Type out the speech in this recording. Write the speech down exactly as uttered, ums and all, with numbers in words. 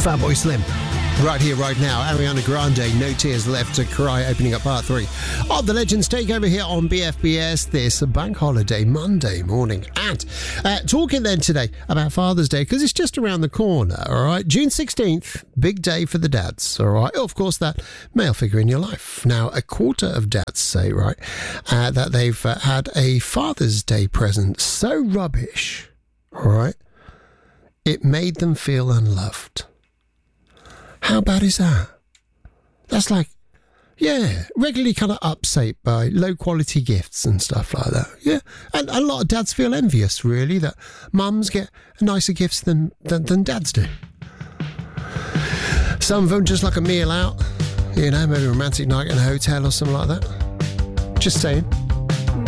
Fatboy Slim. Right here, right now, Ariana Grande, No Tears Left to Cry, opening up part three of the Legends Takeover here on B F B S this bank holiday Monday morning. And uh, talking then today about Father's Day, because it's just around the corner, all right? June sixteenth, big day for the dads, all right? Of course, that male figure in your life. Now, a quarter of dads say, right, uh, that they've uh, had a Father's Day present so rubbish, all right, it made them feel unloved. How bad is that? That's like, yeah, regularly kind of upset by low quality gifts and stuff like that. Yeah, and a lot of dads feel envious, really, that mums get nicer gifts than, than, than dads do. Some of them just like a meal out, you know, maybe a romantic night in a hotel or something like that. Just saying.